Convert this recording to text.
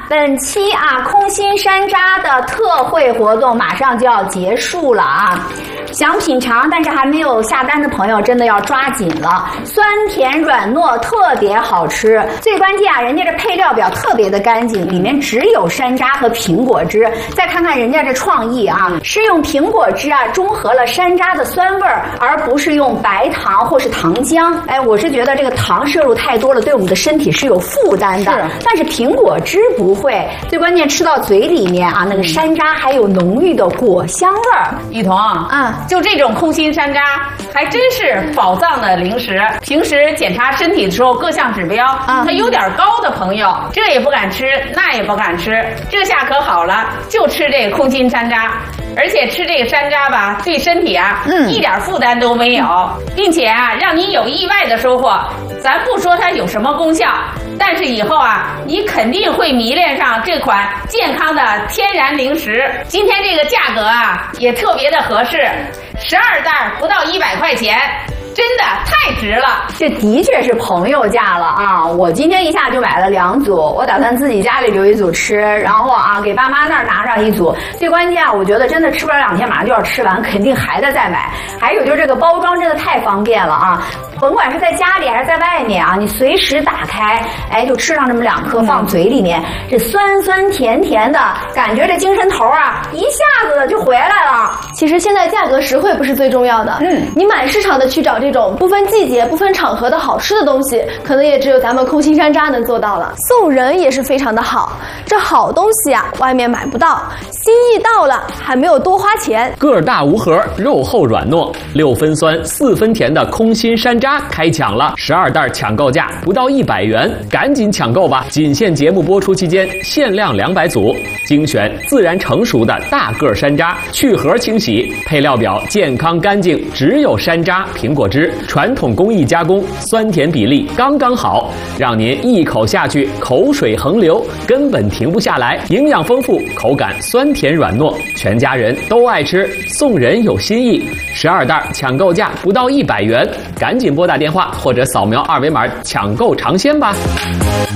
本期空心山楂的特惠活动马上就要结束了啊！想品尝但是还没有下单的朋友，真的要抓紧了。酸甜软糯，特别好吃。最关键人家这配料表特别的干净，里面只有山楂和苹果汁。再看看人家这创意是用苹果汁中和了山楂的酸味儿，而不是用白糖或是糖浆。我是觉得这个糖摄入太多了，对我们的身体是有负担的。但是苹果汁不会。最关键吃到嘴里面那个山楂还有浓郁的果香味儿。 雨桐就这种空心山楂还真是宝藏的零食。平时检查身体的时候，各项指标它有点高的朋友，这也不敢吃，那也不敢吃，这下可好了，就吃这个空心山楂。而且吃这个山楂吧，对身体一点负担都没有，并且让你有意外的收获。咱不说它有什么功效，但是以后你肯定会迷恋上这款健康的天然零食。今天这个价格也特别的合适，12袋不到100块钱。真的太值了， 这的确是朋友价了我今天一下就买了2组，我打算自己家里留1组吃，然后给爸妈那儿拿上1组。最关键我觉得真的吃不了2天，马上就要吃完，肯定还得再买。还有就是这个包装真的太方便了甭管是在家里还是在外面你随时打开，就吃上这么2颗放嘴里面，这酸酸甜甜的感觉，这精神头一下子就回来了。 其实现在价格实惠不是最重要的，你满市场的去找这种不分季节不分场合的好吃的东西，可能也只有咱们空心山楂能做到了。送人也是非常的好，这好东西外面买不到，心意到了还没有多花钱。 个儿大无核，肉厚软糯，6分酸4分甜的空心山楂开抢了，12袋抢购价不到100元，赶紧抢购吧！仅限节目播出期间，限量200组，精选自然成熟的大个山楂，去核清洗，配料表健康干净，只有山楂、苹果汁，传统工艺加工，酸甜比例刚刚好，让您一口下去口水横流，根本停不下来。营养丰富，口感酸甜软糯，全家人都爱吃，送人有新意。12袋抢购价不到100元，赶紧拨打电话或者扫描2维码抢购尝鲜吧。